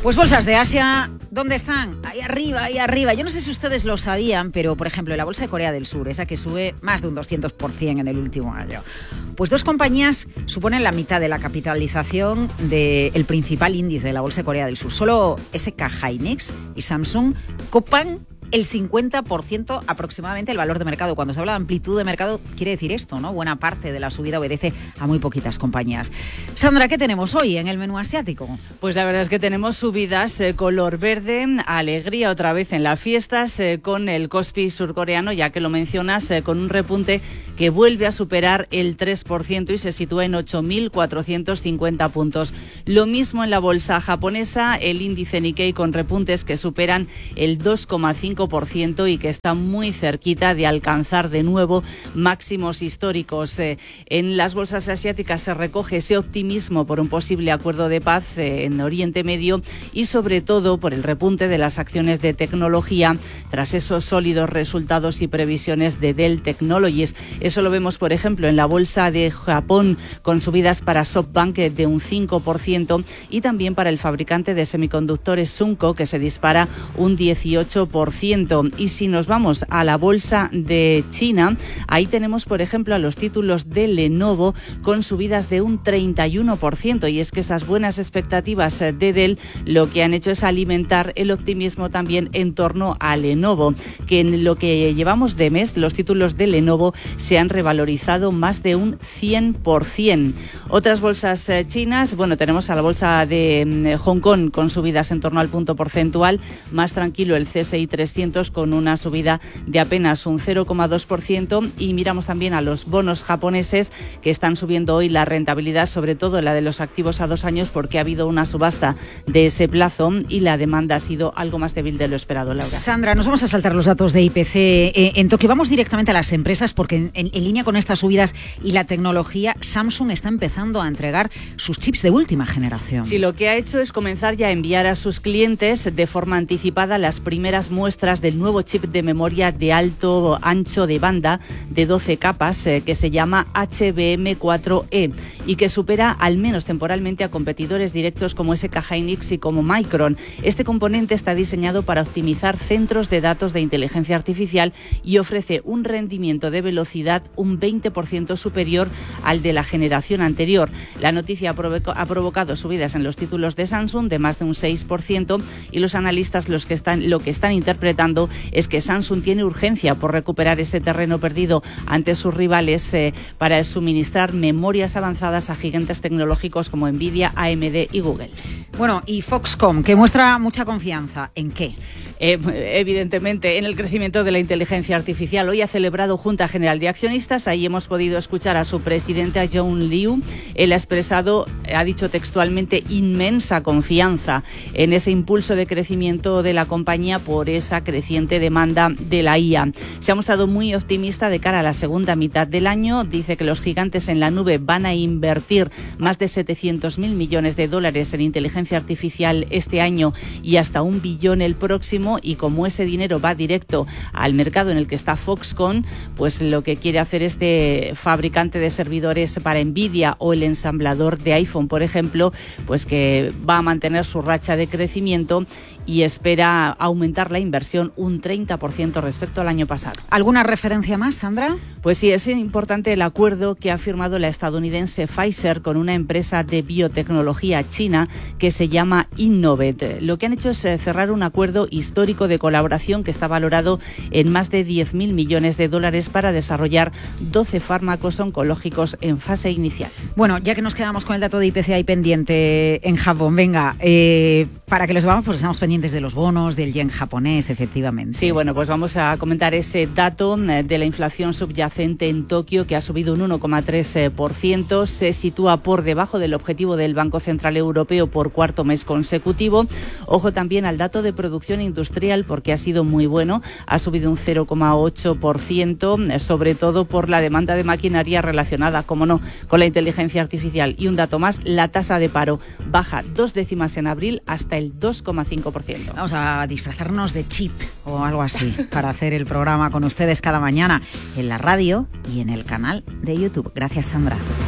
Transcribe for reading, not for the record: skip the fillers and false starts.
Pues bolsas de Asia, ¿dónde están? Ahí arriba, ahí arriba. Yo no sé si ustedes lo sabían, pero por ejemplo, la bolsa de Corea del Sur, esa que sube más de un 200% en el último año, pues dos compañías suponen la mitad de la capitalización del principal índice de la bolsa de Corea del Sur. Solo SK Hynix y Samsung copan el 50% aproximadamente el valor de mercado. Cuando se habla de amplitud de mercado, quiere decir esto, ¿no? Buena parte de la subida obedece a muy poquitas compañías. Sandra, ¿qué tenemos hoy en el menú asiático? Pues la verdad es que tenemos subidas color verde, alegría otra vez en las fiestas con el Kospi surcoreano, ya que lo mencionas, con un repunte que vuelve a superar el 3% y se sitúa en 8.450 puntos. Lo mismo en la bolsa japonesa, el índice Nikkei con repuntes que superan el 2,5% y que está muy cerquita de alcanzar de nuevo máximos históricos. En las bolsas asiáticas se recoge ese optimismo por un posible acuerdo de paz en Oriente Medio y sobre todo por el repunte de las acciones de tecnología tras esos sólidos resultados y previsiones de Dell Technologies. Eso lo vemos, por ejemplo, en la bolsa de Japón con subidas para SoftBank de un 5% y también para el fabricante de semiconductores Sumco, que se dispara un 18%. Y si nos vamos a la bolsa de China, ahí tenemos, por ejemplo, a los títulos de Lenovo con subidas de un 31%. Y es que esas buenas expectativas de Dell lo que han hecho es alimentar el optimismo también en torno a Lenovo, que en lo que llevamos de mes, los títulos de Lenovo se han revalorizado más de un 100%. Otras bolsas chinas, bueno, tenemos a la bolsa de Hong Kong con subidas en torno al punto porcentual, más tranquilo el CSI 300 con una subida de apenas un 0,2% y miramos también a los bonos japoneses que están subiendo hoy la rentabilidad, sobre todo la de los activos a 2 años, porque ha habido una subasta de ese plazo y la demanda ha sido algo más débil de lo esperado, Laura. Sandra, nos vamos a saltar los datos de IPC en Tokio. Vamos directamente a las empresas porque en línea con estas subidas y la tecnología, Samsung está empezando a entregar sus chips de última generación. Sí, lo que ha hecho es comenzar ya a enviar a sus clientes de forma anticipada las primeras muestras del nuevo chip de memoria de alto ancho de banda de 12 capas que se llama HBM4E y que supera al menos temporalmente a competidores directos como SK Hynix y como Micron. Este componente está diseñado para optimizar centros de datos de inteligencia artificial y ofrece un rendimiento de velocidad un 20% superior al de la generación anterior. La noticia ha provocado subidas en los títulos de Samsung de más de un 6% y los analistas lo que están interpretando es que Samsung tiene urgencia por recuperar este terreno perdido ante sus rivales para suministrar memorias avanzadas a gigantes tecnológicos como Nvidia, AMD y Google. Bueno, y Foxconn, que muestra mucha confianza. ¿En qué? Evidentemente en el crecimiento de la inteligencia artificial. Hoy ha celebrado Junta General de Accionistas. Ahí hemos podido escuchar a su presidenta John Liu. Él ha dicho textualmente inmensa confianza en ese impulso de crecimiento de la compañía por esa creciente demanda de la IA. Se ha mostrado muy optimista de cara a la segunda mitad del año. Dice que los gigantes en la nube van a invertir más de 700.000 millones de dólares en inteligencia artificial este año y hasta 1 billón el próximo. Y como ese dinero va directo al mercado en el que está Foxconn, pues lo que quiere hacer este fabricante de servidores para Nvidia o el ensamblador de iPhone, por ejemplo, pues que va a mantener su racha de crecimiento y espera aumentar la inversión un 30% respecto al año pasado. ¿Alguna referencia más, Sandra? Pues sí, es importante el acuerdo que ha firmado la estadounidense Pfizer con una empresa de biotecnología china que se llama Innovet. Lo que han hecho es cerrar un acuerdo histórico de colaboración que está valorado en más de 10.000 millones de dólares para desarrollar 12 fármacos oncológicos en fase inicial. Bueno, ya que nos quedamos con el dato de IPC ahí pendiente en Japón, venga, para que lo sepamos, pues estamos pendientes de los bonos, del yen japonés, efectivamente. Sí, bueno, pues vamos a comentar ese dato de la inflación subyacente en Tokio, que ha subido un 1,3%, se sitúa por debajo del objetivo del Banco Central Europeo por cuarto mes consecutivo. Ojo también al dato de producción industrial, porque ha sido muy bueno, ha subido un 0,8%, sobre todo por la demanda de maquinaria relacionada, como no, con la inteligencia artificial. Y un dato más, la tasa de paro baja 2 décimas en abril hasta el 2,5%. Vamos a disfrazarnos de chip o algo así para hacer el programa con ustedes cada mañana en la radio y en el canal de YouTube. Gracias, Sandra.